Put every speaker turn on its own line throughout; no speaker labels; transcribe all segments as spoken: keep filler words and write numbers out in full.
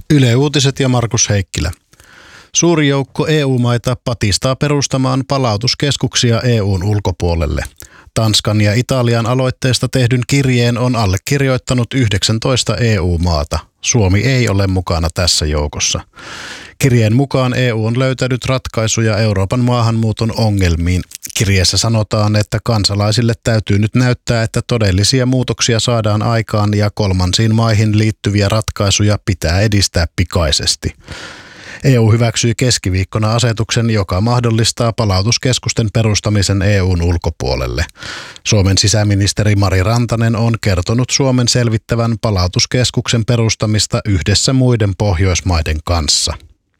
Yle Uutiset ja Markus Heikkilä. Suuri joukko E U-maita patistaa perustamaan palautuskeskuksia E U:n ulkopuolelle. Tanskan ja Italian aloitteesta tehdyn kirjeen on allekirjoittanut yhdeksäntoista E U-maata. Suomi ei ole mukana tässä joukossa. Kirjeen mukaan E U on löytänyt ratkaisuja Euroopan maahanmuuton ongelmiin. Kirjeessä sanotaan, että kansalaisille täytyy nyt näyttää, että todellisia muutoksia saadaan aikaan ja kolmansiin maihin liittyviä ratkaisuja pitää edistää pikaisesti. E U hyväksyi keskiviikkona asetuksen, joka mahdollistaa palautuskeskusten perustamisen E U:n ulkopuolelle. Suomen sisäministeri Mari Rantanen on kertonut Suomen selvittävän palautuskeskuksen perustamista yhdessä muiden Pohjoismaiden kanssa.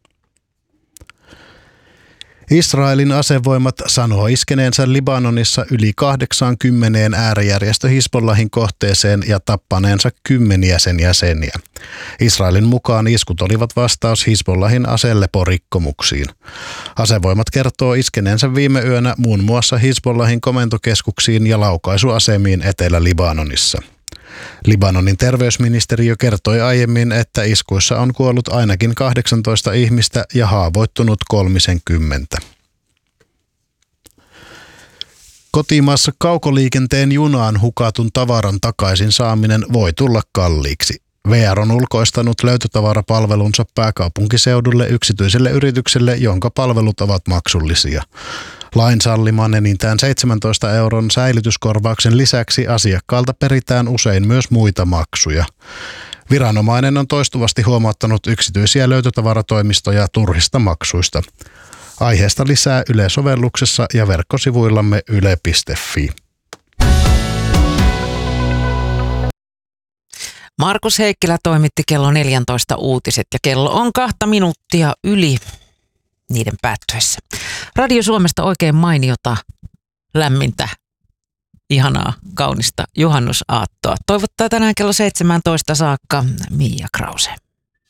Israelin asevoimat sanoo iskeneensä Libanonissa yli kahdeksaankymmeneen äärijärjestö Hizbollahin kohteeseen ja tappaneensa kymmeniä sen jäseniä. Israelin mukaan iskut olivat vastaus Hizbollahin aseleporikkomuksiin. Asevoimat kertoo iskeneensä viime yönä muun muassa Hizbollahin komentokeskuksiin ja laukaisuasemiin Etelä-Libanonissa. Libanonin terveysministeriö kertoi aiemmin, että iskuissa on kuollut ainakin kahdeksantoista ihmistä ja haavoittunut kolmisenkymmentä. Kotimaassa kaukoliikenteen junaan hukatun tavaran takaisin saaminen voi tulla kalliiksi. V R on ulkoistanut löytötavarapalvelunsa pääkaupunkiseudulle yksityiselle yritykselle, jonka palvelut ovat maksullisia. Lain salliman enintään seitsemäntoista euron säilytyskorvauksen lisäksi asiakkaalta peritään usein myös muita maksuja. Viranomainen on toistuvasti huomauttanut yksityisiä löytötavaratoimistoja turhista maksuista. Aiheesta lisää Yle-sovelluksessa ja verkkosivuillamme yle piste fi.
Markus Heikkilä toimitti kello neljätoista uutiset ja kello on kahta minuuttia yli niiden päättyessä. Radio Suomesta oikein mainiota, lämmintä, ihanaa, kaunista juhannusaattoa. Toivottaa tänään kello seitsemäntoista saakka Mia Krause.